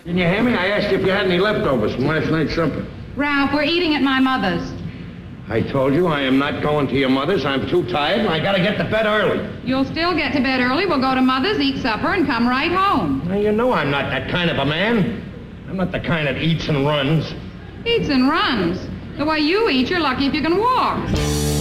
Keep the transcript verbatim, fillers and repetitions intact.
Didn't you hear me? I asked you if you had any leftovers from last night's supper. Ralph, we're eating at my mother's. I told you I am not going to your mother's. I'm too tired, and I gotta get to bed early. You'll still get to bed early. We'll go to mother's, eat supper, and come right home. Now, you know I'm not that kind of a man. I'm not the kind that eats and runs. Eats and runs. The way you eat, you're lucky if you can walk.